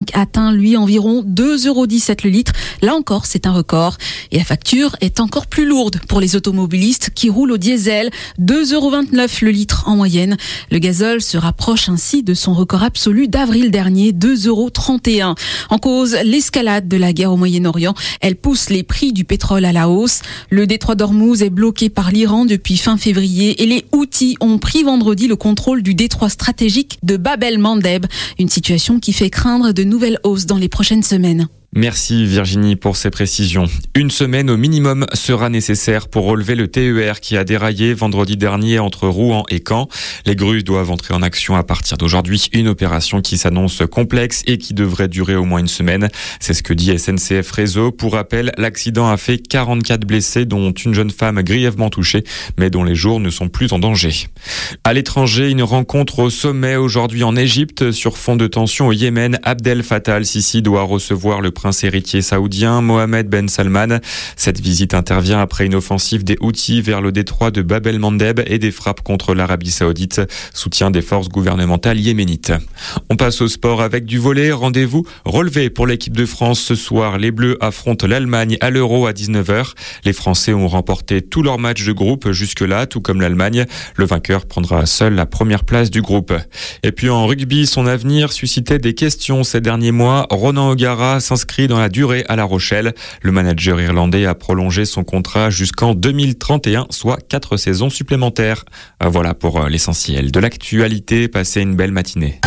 atteint lui environ 2,17 € le litre. Là encore, c'est un record. Et la facture est encore plus lourde pour les automobilistes qui roulent au diesel, 2,29 € le litre en moyenne. Le gazole se rapproche ainsi de son record absolu d'avril dernier, 2,31 €. En cause, l'escalade de la guerre au Moyen-Orient. Elle pousse les prix du pétrole à la hausse. Le détroit d'Ormuz est bloqué par l'Iran depuis fin février et les Houthis ont pris vendredi le contrôle du détroit stratégique de Bab el-Mandeb. Une situation qui fait craindre de nouvelles hausses dans les prochaines semaines. Merci Virginie pour ces précisions. Une semaine au minimum sera nécessaire pour relever le TER qui a déraillé vendredi dernier entre Rouen et Caen. Les grues doivent entrer en action à partir d'aujourd'hui. Une opération qui s'annonce complexe et qui devrait durer au moins une semaine. C'est ce que dit SNCF Réseau. Pour rappel, l'accident a fait 44 blessés, dont une jeune femme grièvement touchée, mais dont les jours ne sont plus en danger. À l'étranger, une rencontre au sommet aujourd'hui en Égypte. Sur fond de tension au Yémen, Abdel Fattah al-Sisi doit recevoir le prince héritier saoudien Mohammed Ben Salman. Cette visite intervient après une offensive des Houthis vers le détroit de Bab el-Mandeb et des frappes contre l'Arabie Saoudite, soutien des forces gouvernementales yéménites. On passe au sport avec du volley. Rendez-vous relevé pour l'équipe de France ce soir. Les Bleus affrontent l'Allemagne à l'Euro à 19h. Les Français ont remporté tous leurs matchs de groupe jusque-là, tout comme l'Allemagne. Le vainqueur prendra seul la première place du groupe. Et puis en rugby, son avenir suscitait des questions ces derniers mois. Ronan O'Gara s'inscrit dans la durée à La Rochelle. Le manager irlandais a prolongé son contrat jusqu'en 2031, soit 4 saisons supplémentaires. Voilà pour l'essentiel de l'actualité. Passez une belle matinée.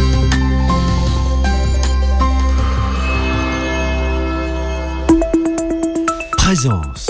Présence.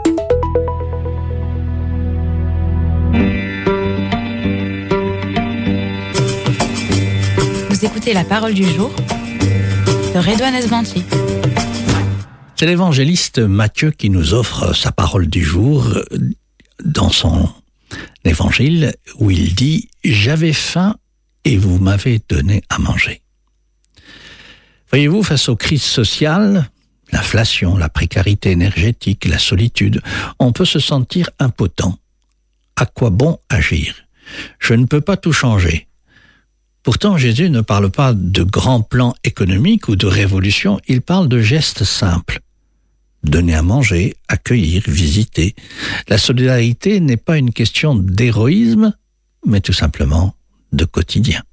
Vous écoutez La Parole du jour de Redouane Esbanti. C'est l'évangéliste Matthieu qui nous offre sa parole du jour dans son évangile où il dit « J'avais faim et vous m'avez donné à manger ». Voyez-vous, face aux crises sociales, l'inflation, la précarité énergétique, la solitude, on peut se sentir impotent. À quoi bon agir ? Je ne peux pas tout changer. Pourtant, Jésus ne parle pas de grands plans économiques ou de révolution, il parle de gestes simples. Donner à manger, accueillir, visiter. La solidarité n'est pas une question d'héroïsme, mais tout simplement de quotidien.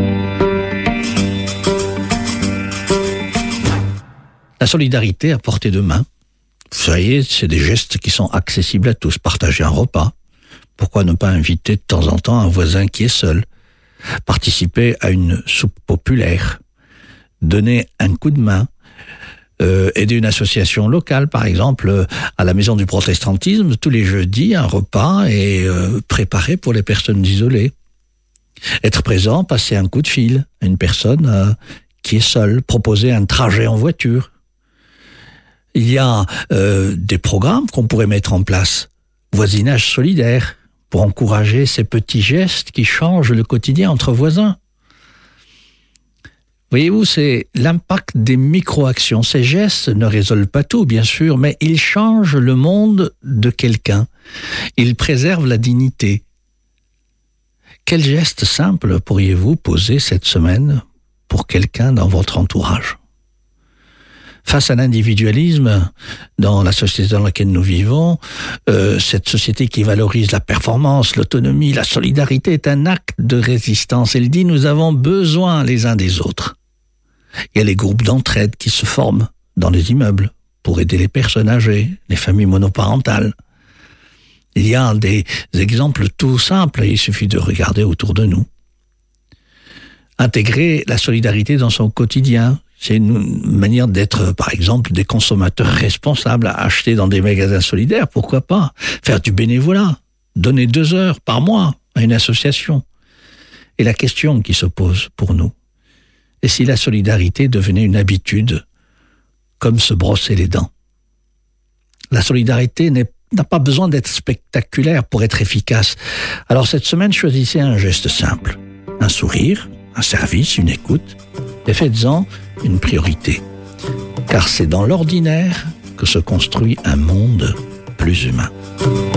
La solidarité à portée de main. Vous savez, c'est des gestes qui sont accessibles à tous. Partager un repas. Pourquoi ne pas inviter de temps en temps un voisin qui est seul ? Participer à une soupe populaire, donner un coup de main, aider une association locale, par exemple, à la Maison du Protestantisme, tous les jeudis, un repas est préparé pour les personnes isolées. Être présent, passer un coup de fil à une personne qui est seule, proposer un trajet en voiture. Il y a des programmes qu'on pourrait mettre en place, voisinage solidaire, pour encourager ces petits gestes qui changent le quotidien entre voisins. Voyez-vous, c'est l'impact des micro-actions. Ces gestes ne résolvent pas tout, bien sûr, mais ils changent le monde de quelqu'un. Ils préservent la dignité. Quel geste simple pourriez-vous poser cette semaine pour quelqu'un dans votre entourage ? Face à l'individualisme dans la société dans laquelle nous vivons, cette société qui valorise la performance, l'autonomie, la solidarité est un acte de résistance. Elle dit « nous avons besoin les uns des autres ». Il y a les groupes d'entraide qui se forment dans les immeubles pour aider les personnes âgées, les familles monoparentales. Il y a des exemples tout simples, il suffit de regarder autour de nous. Intégrer la solidarité dans son quotidien, c'est une manière d'être, par exemple, des consommateurs responsables, à acheter dans des magasins solidaires, pourquoi pas ? Faire du bénévolat, donner 2 heures par mois à une association. Et la question qui se pose pour nous, et si la solidarité devenait une habitude, comme se brosser les dents ? La solidarité n'a pas besoin d'être spectaculaire pour être efficace. Alors cette semaine, choisissez un geste simple, un sourire, un service, une écoute, et faites-en une priorité. Car c'est dans l'ordinaire que se construit un monde plus humain.